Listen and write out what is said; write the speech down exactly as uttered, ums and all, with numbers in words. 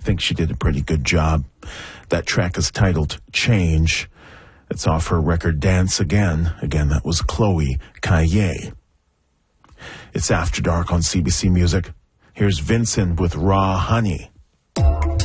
think she did a pretty good job. That track is titled Change. It's off her record Dance Again. Again, that was Chloe Caillet. It's After Dark on C B C Music. Here's Vincent with Raw Honey.